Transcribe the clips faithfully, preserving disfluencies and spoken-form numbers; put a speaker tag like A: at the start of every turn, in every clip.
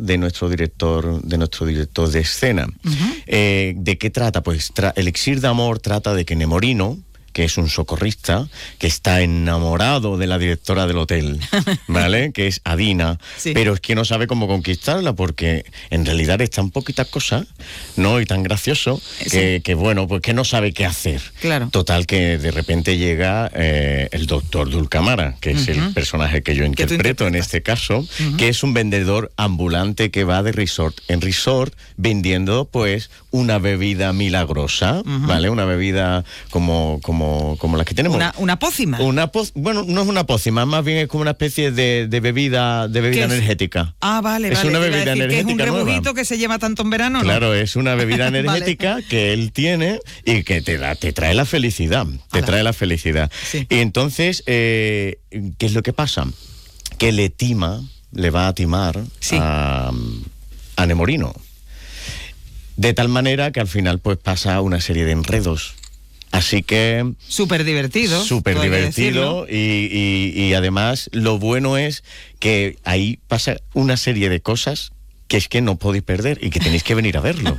A: de nuestro director, de nuestro director de escena. Uh-huh. Eh, ¿De qué trata? Pues tra- Elixir de Amor trata de que Nemorino, que es un socorrista, que está enamorado de la directora del hotel, ¿vale? Que es Adina, sí. Pero es que no sabe cómo conquistarla, porque en realidad es tan poquitas cosas, ¿no? Y tan gracioso, sí. que, que bueno, pues que no sabe qué hacer.
B: Claro.
A: Total, que de repente llega eh, el doctor Dulcamara, que es uh-huh. el personaje que yo interpreto en este caso, uh-huh. que es un vendedor ambulante que va de resort en resort vendiendo, pues, una bebida milagrosa, uh-huh. ¿vale? Una bebida como... como como las que tenemos.
B: Una, una pócima.
A: Una po- bueno, no es una pócima, más bien es como una especie de, de bebida de bebida energética.
B: Ah, vale,
A: es
B: vale.
A: una bebida
B: decir,
A: energética
B: que es un rebujito
A: nueva.
B: Que se lleva tanto en verano, ¿no?
A: Claro, es una bebida energética vale. que él tiene y que te da, te trae la felicidad, te Hola. trae la felicidad. Sí. Y entonces, eh, ¿qué es lo que pasa? Que le tima, le va a timar sí. a, a Nemorino. De tal manera que al final pues pasa una serie de enredos. Así que...
B: Súper divertido.
A: Súper divertido y, y, y además lo bueno es que ahí pasa una serie de cosas que es que no podéis perder y que tenéis que venir a verlo.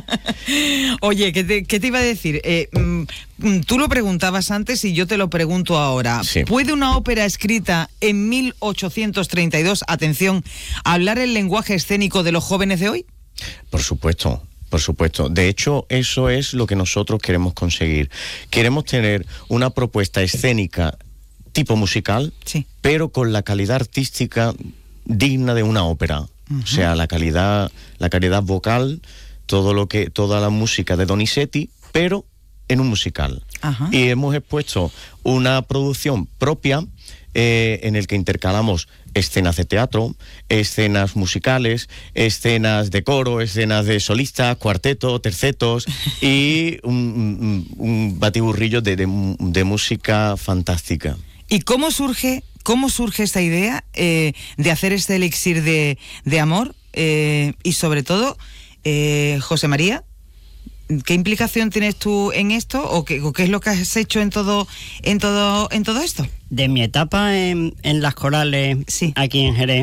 B: Oye, ¿qué te, qué te iba a decir? Eh, mm, tú lo preguntabas antes y yo te lo pregunto ahora.
A: Sí.
B: ¿Puede una ópera escrita en mil ochocientos treinta y dos, atención, hablar el lenguaje escénico de los jóvenes de hoy?
A: Por supuesto. Por supuesto. De hecho, eso es lo que nosotros queremos conseguir. Queremos tener una propuesta escénica tipo musical,
B: sí.
A: pero con la calidad artística digna de una ópera. Uh-huh. O sea, la calidad, la calidad vocal, todo lo que, toda la música de Donizetti, pero en un musical.
B: Uh-huh.
A: Y hemos expuesto una producción propia eh, en el que intercalamos escenas de teatro, escenas musicales, escenas de coro, escenas de solistas, cuarteto, tercetos y un, un, un batiburrillo de, de, de música fantástica.
B: ¿Y cómo surge, cómo surge esta idea eh, de hacer este elixir de, de amor? Eh, y sobre todo, eh, José María, ¿qué implicación tienes tú en esto o qué, o qué es lo que has hecho en todo, en todo, en todo esto?
C: De mi etapa en, en las corales
B: sí.
C: aquí en Jerez,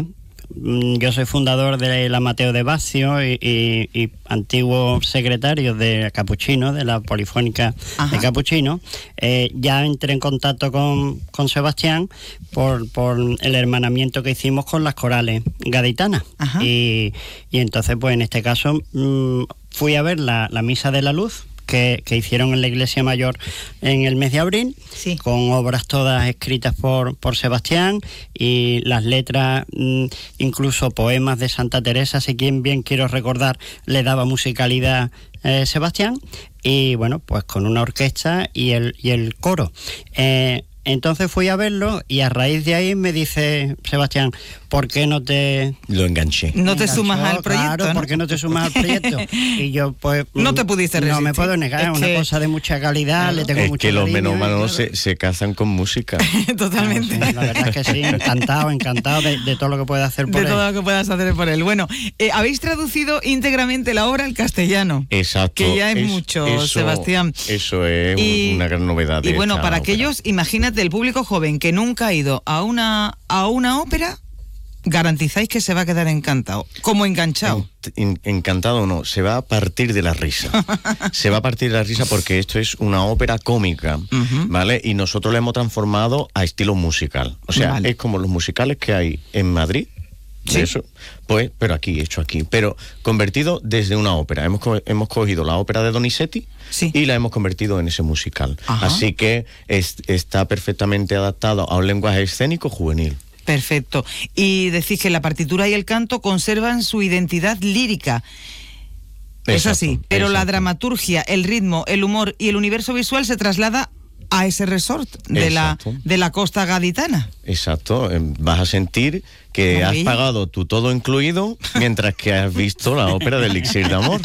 C: yo soy fundador de la Mateo de Bacio y, y, y antiguo secretario de Capuchino, de la Polifónica Ajá. de Capuchino. Eh, ya entré en contacto con, con Sebastián por, por el hermanamiento que hicimos con las corales gaditanas. Y, y entonces, pues en este caso, mmm, fui a ver la, la Misa de la Luz, Que, que hicieron en la Iglesia Mayor en el mes de abril,
B: sí.
C: con obras todas escritas por, por Sebastián y las letras, mmm, incluso poemas de Santa Teresa, si quien bien quiero recordar, le daba musicalidad eh, Sebastián, y bueno, pues con una orquesta y el, y el coro. Eh, Entonces fui a verlo y a raíz de ahí me dice Sebastián, ¿por qué no te...
A: Lo enganché.
B: No te
C: enganchó,
B: sumas al proyecto,
C: claro,
B: ¿no?
C: ¿por qué no te sumas al proyecto? Y yo, pues...
B: No te pudiste resistir.
C: No me puedo negar, es una que... cosa de mucha calidad, le tengo
A: es
C: mucho
A: que los
C: cariño,
A: melómanos
C: claro.
A: se, se casan con música.
B: Totalmente.
C: No, sí, la verdad es que sí, encantado, encantado de, de todo lo que puede hacer por
B: de
C: él.
B: De todo lo que puedas hacer por él. Bueno, eh, habéis traducido íntegramente la obra al castellano.
A: Exacto.
B: Que ya es, es mucho,
A: eso,
B: Sebastián.
A: Eso es
B: y,
A: una gran novedad.
B: Y bueno, para
A: ópera.
B: aquellos, imagínate, el público joven que nunca ha ido a una, a una ópera, garantizáis que se va a quedar encantado, como enganchado.
A: En, en, encantado no, se va a partir de la risa. Se va a partir de la risa porque esto es una ópera cómica, uh-huh. ¿vale? Y nosotros la hemos transformado a estilo musical. O sea, vale. es como los musicales que hay en Madrid.
B: Sí.
A: Eso, pues, pero aquí, hecho aquí, pero convertido desde una ópera. Hemos, co- hemos cogido la ópera de Donizetti
B: sí.
A: y la hemos convertido en ese musical.
B: Ajá.
A: Así que es, está perfectamente adaptado a un lenguaje escénico juvenil.
B: Perfecto. Y decís que la partitura y el canto conservan su identidad lírica.
A: Exacto,
B: es así, pero
A: exacto.
B: la dramaturgia, el ritmo, el humor y el universo visual se traslada a ese resort de la, de la costa gaditana.
A: Exacto, vas a sentir que has pagado tu todo incluido mientras que has visto la ópera de Elixir de Amor.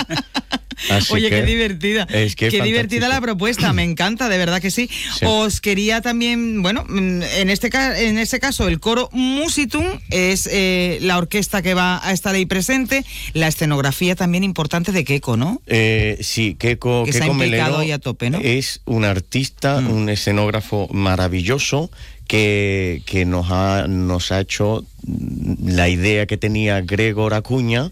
A: Así
B: Oye,
A: que
B: qué divertida.
A: Es que
B: qué
A: fantástico.
B: divertida la propuesta, me encanta, de verdad que sí. sí. Os quería también, bueno, en este, en este caso el coro Musitum es eh, la orquesta que va a estar ahí presente, la escenografía también importante de Keiko, ¿no?
A: Eh, sí, Keiko,
B: que
A: Keiko
B: se ha implicado
A: Melero
B: ahí a tope, ¿no?
A: Es un artista, mm. un escenógrafo maravilloso que, que nos ha, nos ha hecho la idea que tenía Gregor Acuña